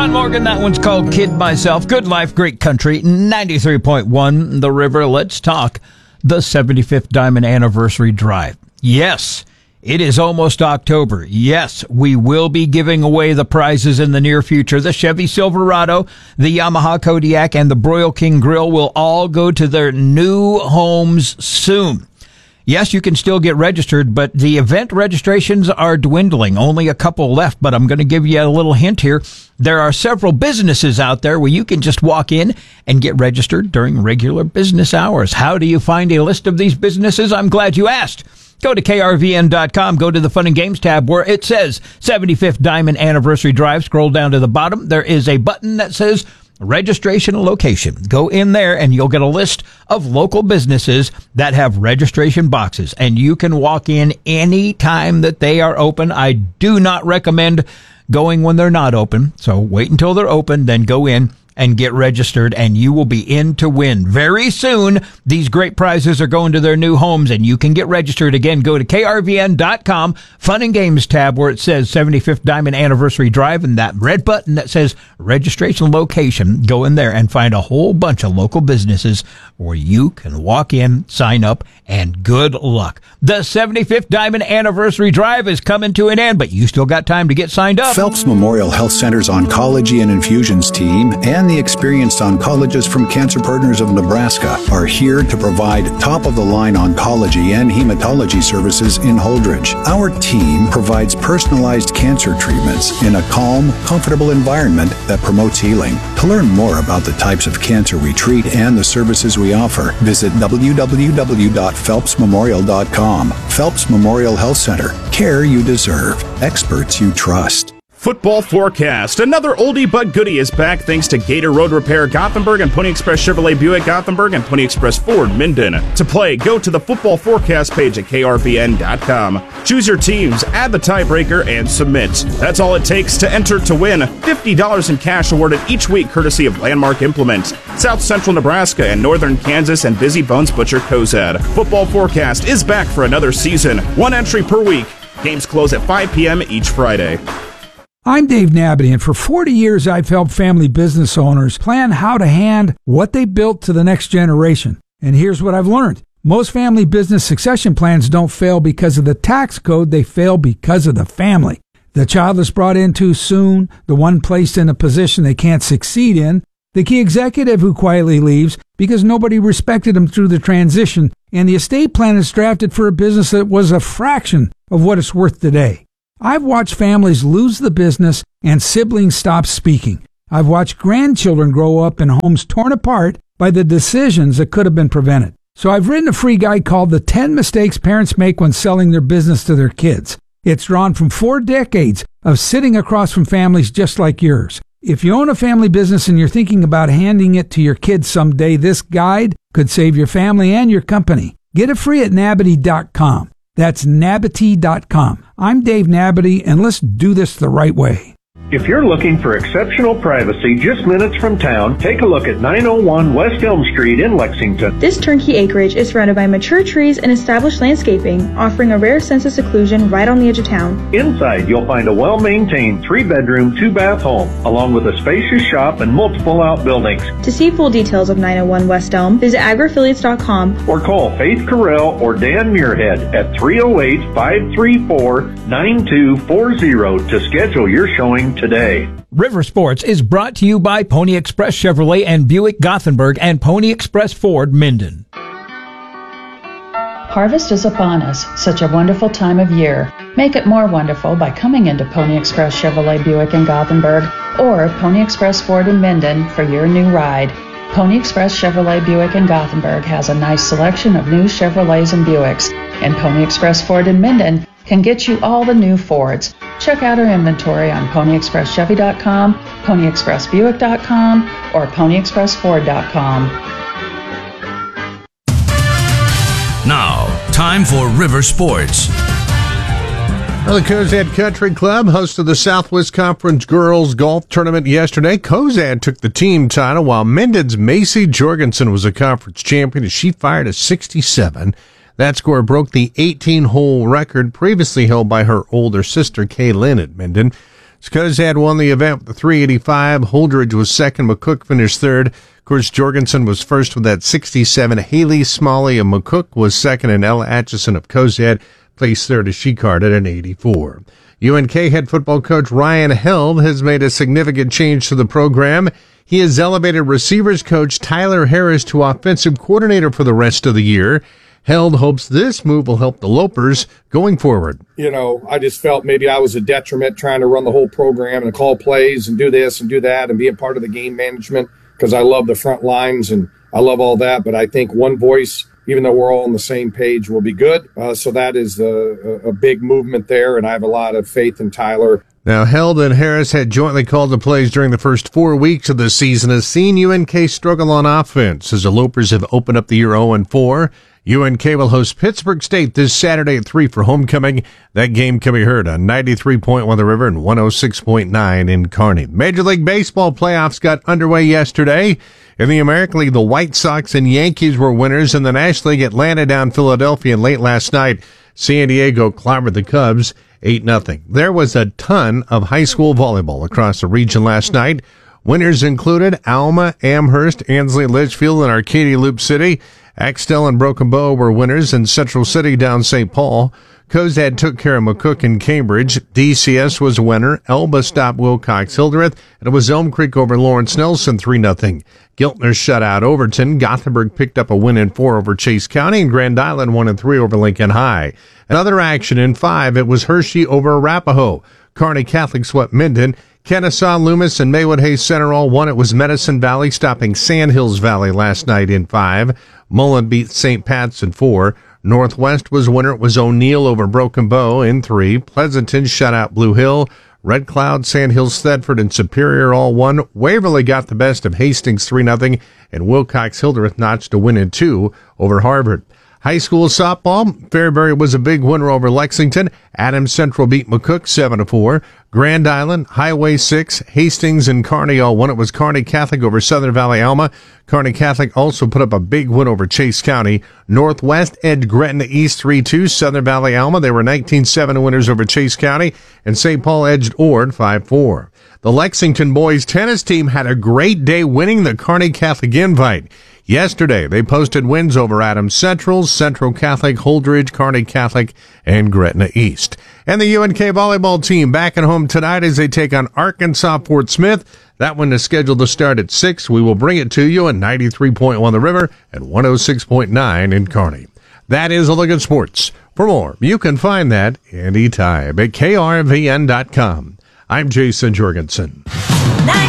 John Morgan, that one's called Kid Myself. Good Life, Great Country, 93.1 The River. Let's talk the 75th Diamond Anniversary Drive. Yes, it is almost October. Yes, we will be giving away the prizes in the near future. The Chevy Silverado, the Yamaha Kodiak, and the Broil King Grill will all go to their new homes soon. Yes, you can still get registered, but the event registrations are dwindling. Only a couple left, but I'm going to give you a little hint here. There are several businesses out there where you can just walk in and get registered during regular business hours. How do you find a list of these businesses? I'm glad you asked. Go to krvn.com, go to the Fun and Games tab where it says 75th Diamond Anniversary Drive. Scroll down to the bottom. There is a button that says registration location. Go in there and you'll get a list of local businesses that have registration boxes, and you can walk in any time that they are open. I do not recommend going when they're not open. So wait until they're open, then go in and get registered, and you will be in to win. Very soon, these great prizes are going to their new homes, and you can get registered. Again, go to krvn.com, Fun and Games tab, where it says 75th Diamond Anniversary Drive, and that red button that says registration location. Go in there and find a whole bunch of local businesses where you can walk in, sign up, and good luck. The 75th Diamond Anniversary Drive is coming to an end, but you still got time to get signed up. Phelps Memorial Health Center's Oncology and Infusions team and the experienced oncologists from Cancer Partners of Nebraska are here to provide top-of-the-line oncology and hematology services in Holdridge. Our team provides personalized cancer treatments in a calm, comfortable environment that promotes healing. To learn more about the types of cancer we treat and the services we offer, visit www.phelpsmemorial.com. Phelps Memorial Health Center. Care you deserve. Experts you trust. Football Forecast. Another oldie but goodie is back thanks to Gator Road Repair Gothenburg and Pony Express Chevrolet Buick Gothenburg and Pony Express Ford Minden. To play, go to the Football Forecast page at krvn.com. Choose your teams, add the tiebreaker, and submit. That's all it takes to enter to win. $50 in cash awarded each week courtesy of Landmark Implement, South Central Nebraska, and Northern Kansas, and Busy Bones Butcher Cozad. Football Forecast is back for another season. One entry per week. Games close at 5 p.m. each Friday. I'm Dave Nabity, and for 40 years I've helped family business owners plan how to hand what they built to the next generation. And here's what I've learned. Most family business succession plans don't fail because of the tax code, they fail because of the family. The child is brought in too soon, the one placed in a position they can't succeed in, the key executive who quietly leaves because nobody respected him through the transition, and the estate plan is drafted for a business that was a fraction of what it's worth today. I've watched families lose the business and siblings stop speaking. I've watched grandchildren grow up in homes torn apart by the decisions that could have been prevented. So I've written a free guide called The 10 Mistakes Parents Make When Selling Their Business to Their Kids. It's drawn from 4 decades of sitting across from families just like yours. If you own a family business and you're thinking about handing it to your kids someday, this guide could save your family and your company. Get it free at Nabity.com. That's Nabity.com. I'm Dave Nabity, and let's do this the right way. If you're looking for exceptional privacy just minutes from town, take a look at 901 West Elm Street in Lexington. This turnkey acreage is surrounded by mature trees and established landscaping, offering a rare sense of seclusion right on the edge of town. Inside, you'll find a well-maintained 3-bedroom, 2-bath home, along with a spacious shop and multiple outbuildings. To see full details of 901 West Elm, visit agroaffiliates.com or call Faith Carell or Dan Muirhead at 308-534-9240 to schedule your showing today. River Sports is brought to you by Pony Express Chevrolet and Buick Gothenburg and Pony Express Ford Minden. Harvest is upon us, such a wonderful time of year. Make it more wonderful by coming into Pony Express Chevrolet Buick in Gothenburg or Pony Express Ford in Minden for your new ride. Pony Express Chevrolet Buick in Gothenburg has a nice selection of new Chevrolets and Buicks, and Pony Express Ford in Minden can get you all the new Fords. Check out our inventory on PonyExpressChevy.com, PonyExpressBuick.com, or PonyExpressFord.com. Now, time for River Sports. Well, the Cozad Country Club hosted the Southwest Conference Girls Golf Tournament yesterday. Cozad took the team title, while Minden's Macy Jorgensen was a conference champion as she fired a 67. That score broke the 18-hole record previously held by her older sister, Kay Lynn at Minden. Cozad won the event with 385. Holdridge was second. McCook finished third. Of course, Jorgensen was first with that 67. Haley Smalley of McCook was second, and Ella Atchison of Cozad placed third as she carded an 84. UNK head football coach Ryan Held has made a significant change to the program. He has elevated receivers coach Tyler Harris to offensive coordinator for the rest of the year. Held hopes this move will help the Lopers going forward. I just felt maybe I was a detriment trying to run the whole program and call plays and do this and do that and being part of the game management, because I love the front lines and I love all that. But I think one voice, even though we're all on the same page, will be good. So that is a big movement there, and I have a lot of faith in Tyler. Now, Held and Harris had jointly called the plays during the first 4 weeks of the season, has seen UNK struggle on offense as the Lopers have opened up the year 0-4. UNK will host Pittsburgh State this Saturday at 3 for homecoming. That game can be heard on 93.1 The River and 106.9 in Kearney. Major League Baseball playoffs got underway yesterday. In the American League, the White Sox and Yankees were winners. In the National League, Atlanta down Philadelphia, and late last night, San Diego clobbered the Cubs 8-0. There was a ton of high school volleyball across the region last night. Winners included Alma, Amherst, Ansley, Litchfield, and Arcadia Loop City. Axtell and Broken Bow were winners, and Central City down St. Paul. Cozad took care of McCook and Cambridge. DCS was a winner. Elba stopped Wilcox Hildreth, and it was Elm Creek over Lawrence Nelson 3-0. Giltner shut out Overton. Gothenburg picked up a win in 4 over Chase County, and Grand Island 1-3 over Lincoln High. Another action in 5, it was Hershey over Arapahoe. Kearney Catholic swept Minden. Kennesaw, Loomis, and Maywood Hayes Center all won. It was Medicine Valley stopping Sandhills Valley last night in 5. Mullen beat St. Pat's in 4. Northwest was winner. It was O'Neill over Broken Bow in 3. Pleasanton shut out Blue Hill. Red Cloud, Sandhills, Thedford, and Superior all won. Waverly got the best of Hastings 3-0, and Wilcox Hildreth notched a win in 2 over Harvard. High school softball, Fairbury was a big winner over Lexington. Adams Central beat McCook 7-4. Grand Island, Highway 6, Hastings, and Kearney all won. It was Kearney Catholic over Southern Valley Alma. Kearney Catholic also put up a big win over Chase County. Northwest edged Gretna East 3-2. Southern Valley Alma, they were 19-7 winners over Chase County. And St. Paul edged Ord 5-4. The Lexington boys tennis team had a great day winning the Kearney Catholic Invite. Yesterday, they posted wins over Adams Central, Central Catholic, Holdridge, Kearney Catholic, and Gretna East. And the UNK volleyball team back at home tonight as they take on Arkansas Fort Smith. That one is scheduled to start at 6. We will bring it to you at 93.1 The River and 106.9 in Kearney. That is a look at sports. For more, you can find that anytime at krvn.com. I'm Jason Jorgensen.